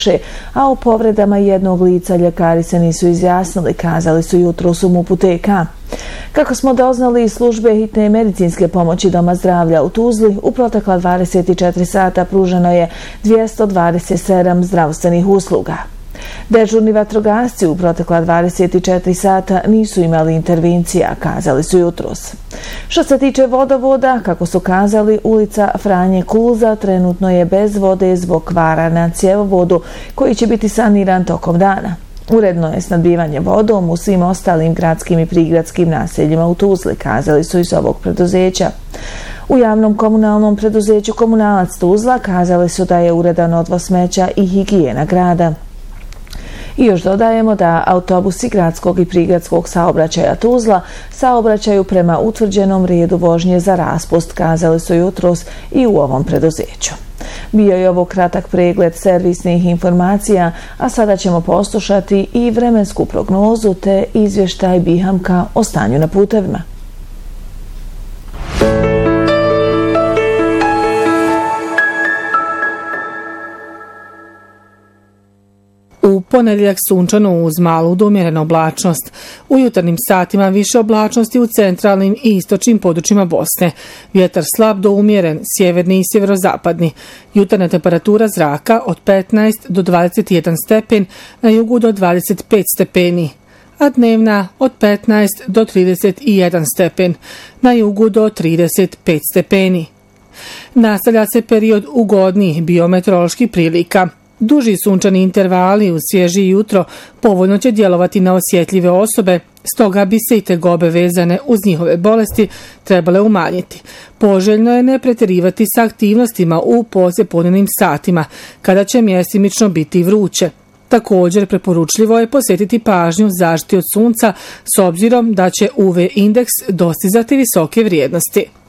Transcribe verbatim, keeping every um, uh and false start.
a o povredama jednog lica ljekari se nisu izjasnili, kazali su jutros u MUP-u T K. Kako smo doznali iz službe hitne medicinske pomoći Doma zdravlja u Tuzli, u protekla dvadeset četiri sata pruženo je dvjesto dvadeset sedam zdravstvenih usluga. Dežurni vatrogasci u protekla dvadeset četiri sata nisu imali intervencija, kazali su jutros. Što se tiče vodovoda, kako su kazali, ulica Franje Kulza trenutno je bez vode zbog kvara na cjevovodu koji će biti saniran tokom dana. Uredno je snabdijevanje vodom u svim ostalim gradskim i prigradskim naseljima u Tuzli, kazali su iz ovog preduzeća. U javnom komunalnom preduzeću Komunalac Tuzla kazali su da je uredan odvoz smeća i higijena grada. I još dodajemo da autobusi gradskog i prigradskog saobraćaja Tuzla saobraćaju prema utvrđenom redu vožnje za raspust, kazali su jutros i u ovom preduzeću. Bio je ovo kratak pregled servisnih informacija, a sada ćemo poslušati i vremensku prognozu te izvještaj B I H A M K-a o stanju na putevima. U ponedjeljak sunčano uz malu do umjerenu oblačnost. U jutarnjim satima više oblačnosti u centralnim i istočnim područjima Bosne. Vjetar slab do umjeren, sjeverni i sjeverozapadni. Jutarnja temperatura zraka od petnaest do dvadeset jedan stepen, na jugu do dvadeset pet stepeni, a dnevna od petnaest do trideset jedan stepen, na jugu do trideset pet stepeni. Nastavlja se period ugodnih biometeoroloških prilika. Duži sunčani intervali uz svježi jutro povoljno će djelovati na osjetljive osobe, stoga bi se i tegobe vezane uz njihove bolesti trebale umanjiti. Poželjno je ne pretjerivati sa aktivnostima u poslijepodnevnim satima, kada će mjestimično biti vruće. Također preporučljivo je posjetiti pažnju zaštiti od sunca s obzirom da će U V indeks dostizati visoke vrijednosti.